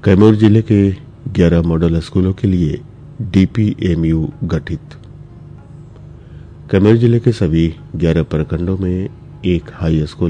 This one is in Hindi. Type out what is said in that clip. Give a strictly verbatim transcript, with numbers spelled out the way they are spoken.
कैमूर जिले के ग्यारह मॉडल स्कूलों के लिए डीपीएमयू गठित। कैमूर जिले के सभी ग्यारह प्रखंडों में एक हाई स्कूल